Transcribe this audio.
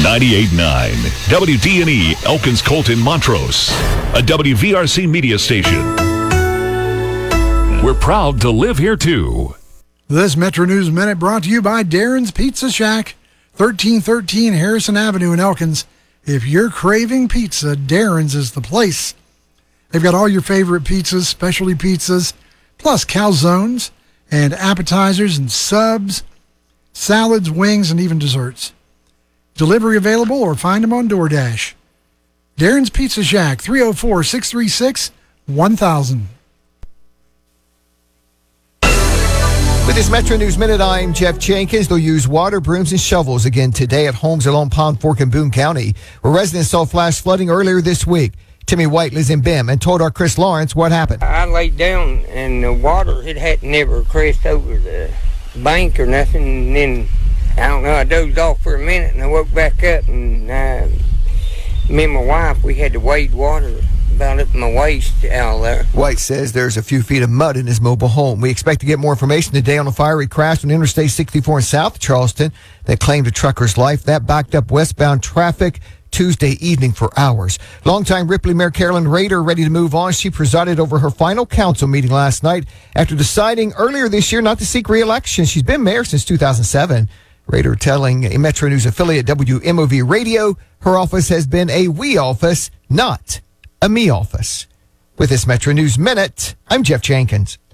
98.9 WDNE Elkins Colton Montrose, a WVRC media station. We're proud to live here too. This Metro News Minute brought to you by Darren's Pizza Shack, 1313 Harrison Avenue in Elkins. If you're craving pizza, Darren's is the place. They've got all your favorite pizzas, specialty pizzas, plus calzones and appetizers and subs, salads, wings, and even desserts. Delivery available or find them on DoorDash. Darren's Pizza Shack, 304-636-1000. With this Metro News Minute, I'm Jeff Jenkins. They'll use water, brooms, and shovels again today at homes along Pond Fork in Boone County, where residents saw flash flooding earlier this week. Timmy White lives in Bim and told our Chris Lawrence what happened. I laid down and the water, it had never crashed over the bank or nothing. And then, I don't know, I dozed off for a minute and I woke back up and me and my wife, we had to wade water about up my waist out there. White says there's a few feet of mud in his mobile home. We expect to get more information today on a fiery crash on Interstate 64 in South Charleston that claimed a trucker's life. That backed up westbound traffic Tuesday evening for hours. Longtime Ripley Mayor Carolyn Rader ready to move on. She presided over her final council meeting last night after deciding earlier this year not to seek re-election. She's been mayor since 2007. Rader telling a Metro News affiliate WMOV Radio her office has been a we office, not a me office. With this Metro News Minute, I'm Jeff Jenkins.